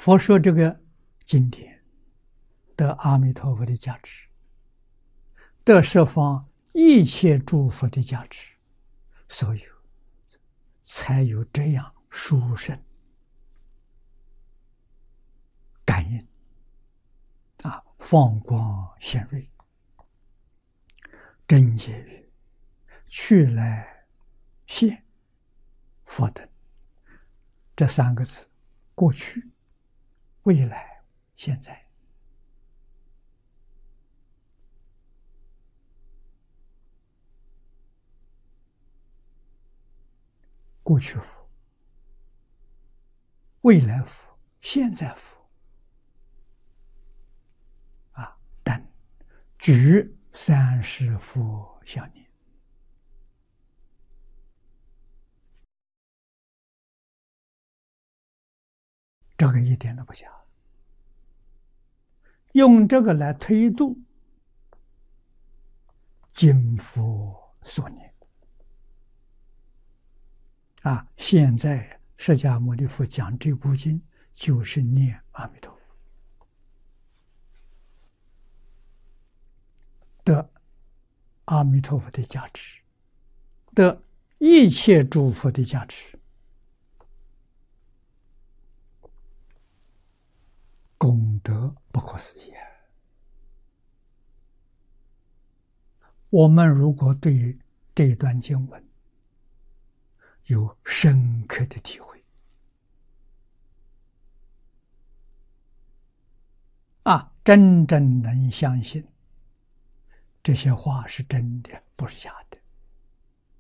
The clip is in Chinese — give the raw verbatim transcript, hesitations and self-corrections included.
佛说这个经典得阿弥陀佛的加持，得十方一切诸佛的加持，所以才有这样殊胜感应啊，放光显锐，真解语，去来现佛等，这三个字，过去、未来、现在，过去佛、未来佛、现在佛啊，等举三世佛相念。这个一点都不假，用这个来推度经佛所念啊！现在释迦牟尼佛讲这部经，就是念阿弥陀佛，得阿弥陀佛的加持，得一切诸佛的加持，功德不可思议。我们如果对于这一段经文有深刻的体会啊，真正能相信这些话是真的，不是假的，